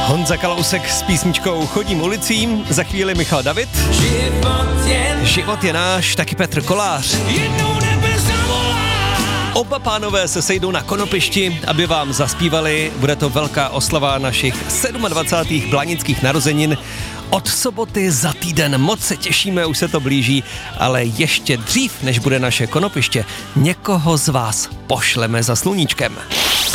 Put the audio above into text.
Honza Kalousek s písničkou Chodím ulicím, za chvíli Michal David. Život je náš, taky Petr Kolář. Oba pánové se sejdou na Konopišti, aby vám zaspívali. Bude to velká oslava našich 27. blanických narozenin. Od soboty za týden, moc se těšíme, už se to blíží, ale ještě dřív, než bude naše Konopiště, někoho z vás pošleme za sluníčkem.